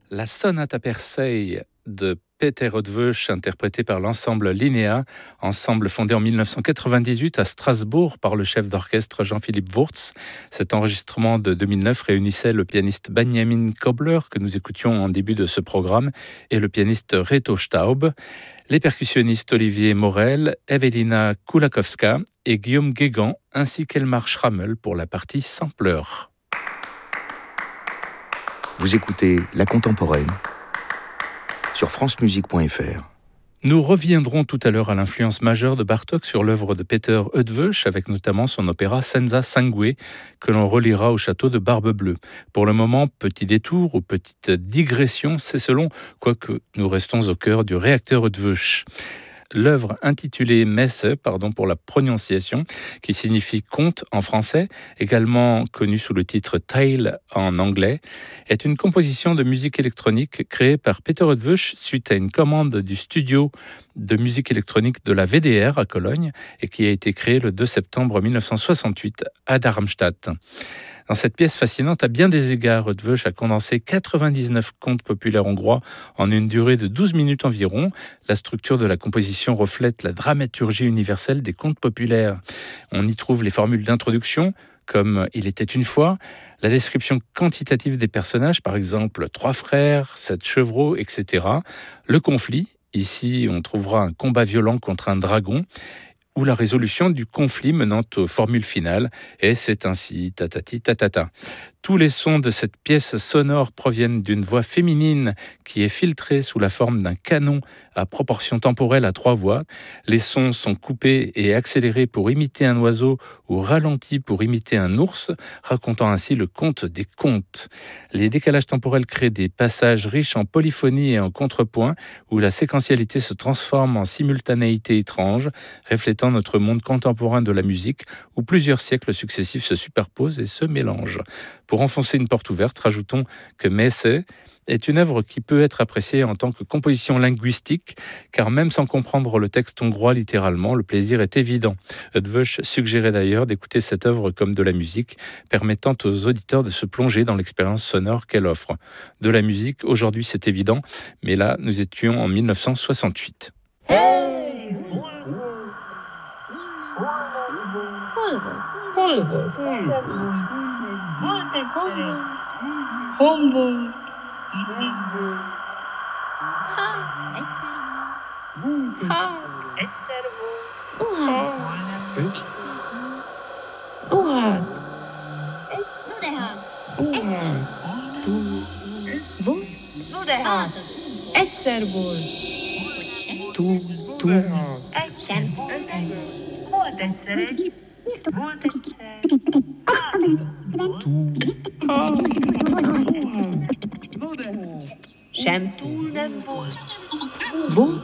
La sonate à Persei de Peter Eötvös, interprétée par l'ensemble Linnea, ensemble fondé en 1998 à Strasbourg par le chef d'orchestre Jean-Philippe Wurtz. Cet enregistrement de 2009 réunissait le pianiste Benjamin Kobler, que nous écoutions en début de ce programme, et le pianiste Reto Staub, les percussionnistes Olivier Morel, Evelina Kulakowska et Guillaume Guégan, ainsi qu'Elmar Schrammel pour la partie sampleur. Vous écoutez La Contemporaine sur francemusique.fr. Nous reviendrons tout à l'heure à l'influence majeure de Bartók sur l'œuvre de Peter Eötvös, avec notamment son opéra Senza Sangue, que l'on relira au château de Barbe-Bleue. Pour le moment, petit détour ou petite digression, c'est selon, quoique nous restons au cœur du réacteur Eötvös. L'œuvre intitulée Messe, pardon pour la prononciation, qui signifie conte en français, également connue sous le titre Tale en anglais, est une composition de musique électronique créée par Peter Eötvös suite à une commande du studio de musique électronique de la VDR à Cologne et qui a été créée le 2 septembre 1968 à Darmstadt. Dans cette pièce fascinante, à bien des égards, Eötvös a condensé 99 contes populaires hongrois en une durée de 12 minutes environ. La structure de la composition reflète la dramaturgie universelle des contes populaires. On y trouve les formules d'introduction, comme « Il était une fois », la description quantitative des personnages, par exemple « 3 frères, 7 chevreaux », etc. Le conflit, ici on trouvera un combat violent contre un dragon, ou la résolution du conflit menant aux formules finales, et c'est ainsi, tatati tatata. Tous les sons de cette pièce sonore proviennent d'une voix féminine qui est filtrée sous la forme d'un canon à proportion temporelle à 3 voix. Les sons sont coupés et accélérés pour imiter un oiseau ou ralentis pour imiter un ours, racontant ainsi le conte des contes. Les décalages temporels créent des passages riches en polyphonie et en contrepoint où la séquentialité se transforme en simultanéité étrange, reflétant notre monde contemporain de la musique où plusieurs siècles successifs se superposent et se mélangent. Pour enfoncer une porte ouverte, rajoutons que Messe est une œuvre qui peut être appréciée en tant que composition linguistique, car même sans comprendre le texte hongrois littéralement, le plaisir est évident. Eötvös suggérait d'ailleurs d'écouter cette œuvre comme de la musique, permettant aux auditeurs de se plonger dans l'expérience sonore qu'elle offre. De la musique, aujourd'hui c'est évident, mais là nous étions en 1968. Hey! Egyszer volt. Sem. Volt egyszer egy. Volt egyszer. Sem túl nem volt. Volt.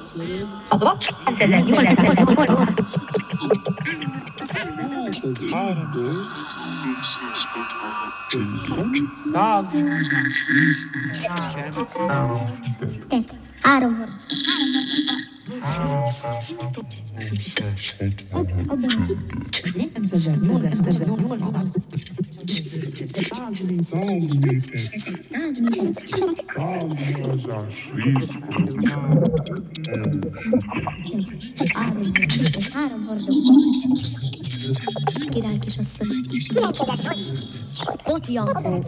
Király kisasszony. Ott Jankó.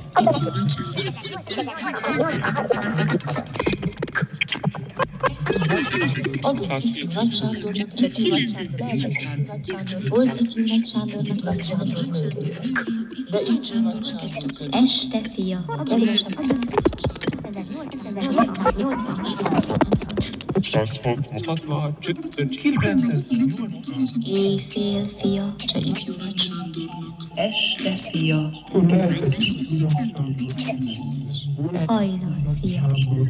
Este fia. Éjfél fia. Este fia. Hajnal fia.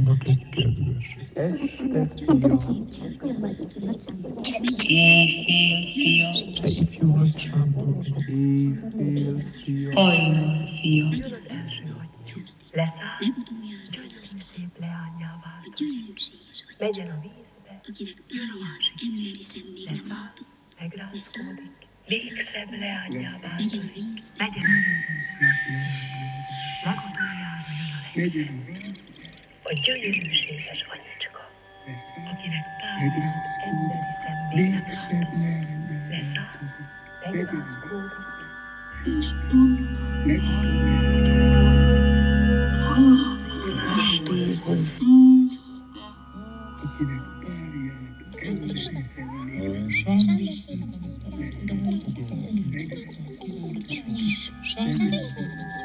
Éjfél fia. Hajnal fia. Leszáll, szép leányává legyen a vízbe, leszáll, megrázkódik, még szebb leányává legyen a vízbe, legutoljára jön a legszebb, a gyönyörűséges anyicska, akinek párnáz emberi szemmének leszállt, megrázkódik, Estéhoz. Sándor szépen